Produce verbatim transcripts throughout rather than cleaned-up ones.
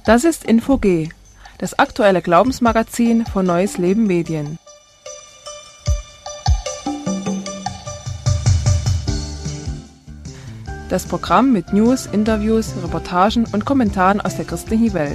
Das ist Info G, das aktuelle Glaubensmagazin von Neues Leben Medien. Das Programm mit News, Interviews, Reportagen und Kommentaren aus der christlichen Welt.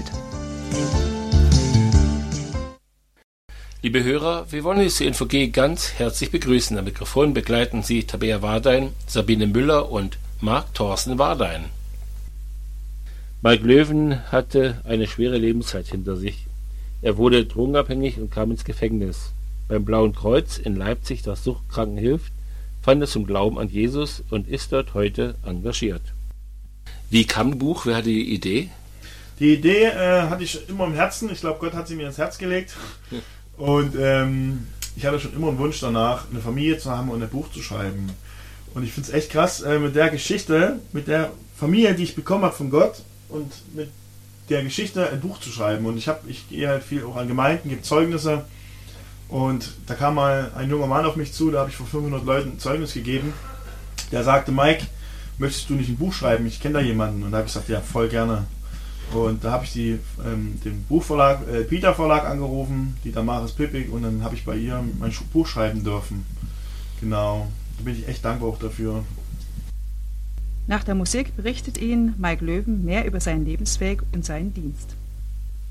Liebe Hörer, wir wollen Sie Info G ganz herzlich begrüßen. Am Mikrofon begleiten Sie Tabea Wardein, Sabine Müller und Marc Thorsten Wardein. Mike Löwen hatte eine schwere Lebenszeit hinter sich. Er wurde drogenabhängig und kam ins Gefängnis. Beim Blauen Kreuz in Leipzig, das Suchtkranken hilft, fand er zum Glauben an Jesus und ist dort heute engagiert. Wie kam das Buch? Wer hatte die Idee? Die Idee äh, hatte ich immer im Herzen. Ich glaube, Gott hat sie mir ins Herz gelegt. Und ähm, ich hatte schon immer einen Wunsch danach, eine Familie zu haben und ein Buch zu schreiben. Und ich finde es echt krass, äh, mit der Geschichte, mit der Familie, die ich bekommen habe von Gott, und mit der Geschichte ein Buch zu schreiben. Und ich habe, ich gehe halt viel auch an Gemeinden, gibt Zeugnisse. Und da kam mal ein junger Mann auf mich zu, da habe ich vor fünfhundert Leuten ein Zeugnis gegeben. Der sagte: Mike, möchtest du nicht ein Buch schreiben? Ich kenne da jemanden. Und da habe ich gesagt, ja, voll gerne. Und da habe ich die, ähm, den Buchverlag, äh, Peter Verlag angerufen, die Damaris Pippig, und dann habe ich bei ihr mein Buch schreiben dürfen. Genau, da bin ich echt dankbar auch dafür. Nach der Musik berichtet Ihnen Mike Löwen mehr über seinen Lebensweg und seinen Dienst.